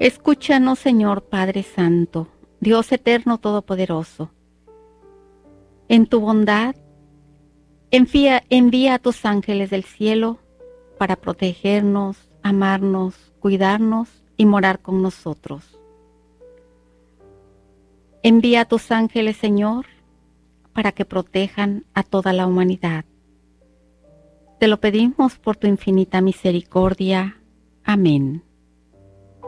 Escúchanos, Señor Padre Santo, Dios eterno todopoderoso. En tu bondad, envía a tus ángeles del cielo para protegernos, amarnos, cuidarnos y morar con nosotros. Envía a tus ángeles, Señor, para que protejan a toda la humanidad. Te lo pedimos por tu infinita misericordia. Amén.